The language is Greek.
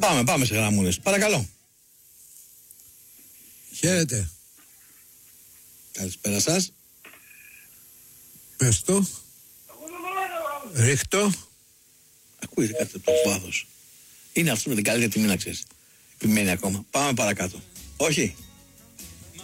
Πάμε σε γραμμούνες. Παρακαλώ. Χαίρετε. Καλησπέρα σας. Πες το. Ρίχτω. Ακούγεται κάτι από το βάθος. Είναι αυτό με την καλύτερη τιμή, να ξέρεις. Επιμένει ακόμα. Πάμε παρακάτω. Όχι.